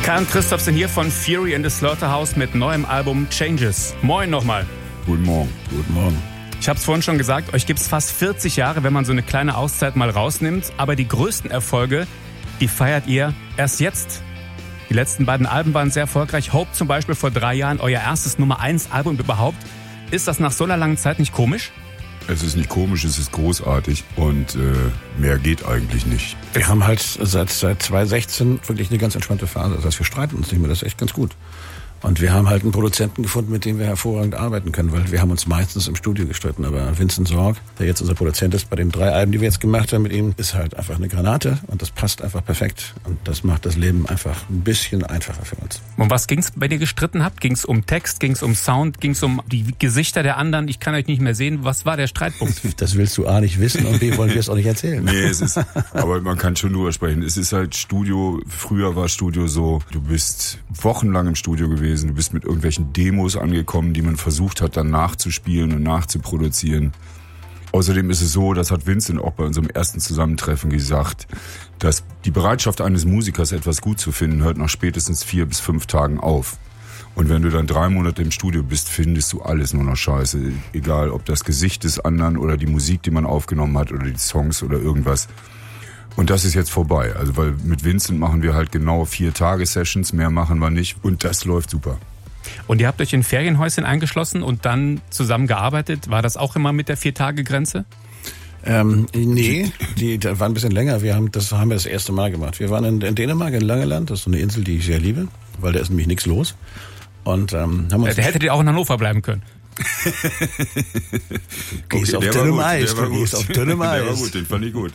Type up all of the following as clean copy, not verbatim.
Kai und Christoph sind hier von Fury in the Slaughterhouse mit neuem Album Changes. Moin nochmal. Guten Morgen. Guten Morgen. Ich habe es vorhin schon gesagt, euch gibt es fast 40 Jahre, wenn man so eine kleine Auszeit mal rausnimmt. Aber die größten Erfolge, die feiert ihr erst jetzt. Die letzten beiden Alben waren sehr erfolgreich. Hope zum Beispiel vor 3 Jahren, euer erstes Nummer-1-Album überhaupt. Ist das nach so einer langen Zeit nicht komisch? Es ist nicht komisch, es ist großartig und mehr geht eigentlich nicht. Wir haben halt seit 2016 wirklich eine ganz entspannte Phase. Das heißt, wir streiten uns nicht mehr, das ist echt ganz gut. Und wir haben halt einen Produzenten gefunden, mit dem wir hervorragend arbeiten können, weil wir haben uns meistens im Studio gestritten. Aber Vincent Sorg, der jetzt unser Produzent ist, bei den 3 Alben, die wir jetzt gemacht haben mit ihm, ist halt einfach eine Granate und das passt einfach perfekt. Und das macht das Leben einfach ein bisschen einfacher für uns. Um was ging's, bei dir gestritten habt? Ging's um Text, ging's um Sound, ging's um die Gesichter der anderen? Ich kann euch nicht mehr sehen. Was war der Streitpunkt? Das willst du A nicht wissen und B wollen wir es auch nicht erzählen. Nee, es ist, aber man kann schon drüber sprechen. Es ist halt Studio, früher war Studio so, du bist wochenlang im Studio gewesen, du bist mit irgendwelchen Demos angekommen, die man versucht hat dann nachzuspielen und nachzuproduzieren. Außerdem ist es so, das hat Vincent auch bei unserem ersten Zusammentreffen gesagt, dass die Bereitschaft eines Musikers, etwas gut zu finden, hört nach spätestens 4 bis 5 Tagen auf. Und wenn du dann 3 Monate im Studio bist, findest du alles nur noch scheiße. Egal, ob das Gesicht des anderen oder die Musik, die man aufgenommen hat oder die Songs oder irgendwas. Und das ist jetzt vorbei. Also weil mit Vincent machen wir halt genau 4-Tage-Sessions, mehr machen wir nicht. Und das läuft super. Und ihr habt euch in Ferienhäuschen eingeschlossen und dann zusammen gearbeitet. War das auch immer mit der 4-Tage-Grenze? Nee, das war ein bisschen länger. Das haben wir das erste Mal gemacht. Wir waren in Dänemark, in Langeland. Das ist so eine Insel, die ich sehr liebe, weil da ist nämlich nichts los. Und haben uns da hättet ihr auch in Hannover bleiben können. Gehst auf dünnem Eis. Der war gut, den fand ich gut.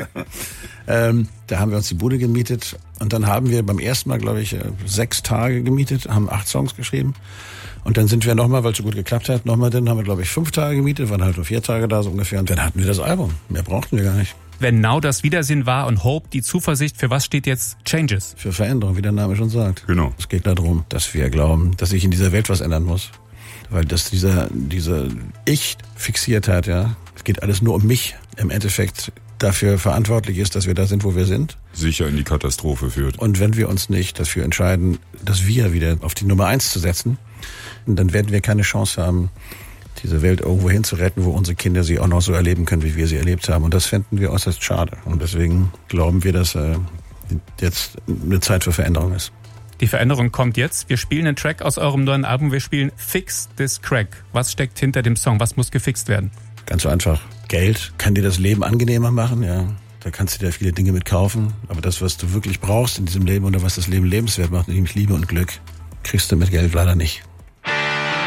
Da haben wir uns die Bude gemietet und dann haben wir beim ersten Mal, glaube ich, 6 Tage gemietet, haben 8 Songs geschrieben und dann sind wir nochmal, weil es so gut geklappt hat, dann haben wir, glaube ich, 5 Tage gemietet, waren halt nur 4 Tage da so ungefähr und dann hatten wir das Album. Mehr brauchten wir gar nicht. Wenn Now das Wiedersehen war und Hope die Zuversicht, für was steht jetzt Changes? Für Veränderung, wie der Name schon sagt. Genau. Es geht darum, dass wir glauben, dass sich in dieser Welt was ändern muss. Weil das diese Ich-Fixiertheit, ja, es geht alles nur um mich, im Endeffekt dafür verantwortlich ist, dass wir da sind, wo wir sind. Sicher in die Katastrophe führt. Und wenn wir uns nicht dafür entscheiden, das Wir wieder auf die Nummer 1 zu setzen, dann werden wir keine Chance haben, diese Welt irgendwo hinzuretten, wo unsere Kinder sie auch noch so erleben können, wie wir sie erlebt haben. Und das fänden wir äußerst schade. Und deswegen glauben wir, dass jetzt eine Zeit für Veränderung ist. Die Veränderung kommt jetzt. Wir spielen einen Track aus eurem neuen Album. Wir spielen Fix This Crack. Was steckt hinter dem Song? Was muss gefixt werden? Ganz so einfach. Geld kann dir das Leben angenehmer machen, ja. Da kannst du dir viele Dinge mit kaufen. Aber das, was du wirklich brauchst in diesem Leben oder was das Leben lebenswert macht, nämlich Liebe und Glück, kriegst du mit Geld leider nicht.